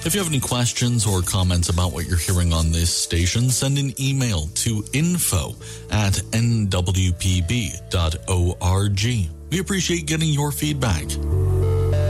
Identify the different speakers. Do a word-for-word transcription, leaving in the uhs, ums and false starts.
Speaker 1: If you have any questions or comments about what you're hearing on this station, send an email to info at n w p b dot org. We appreciate getting your feedback.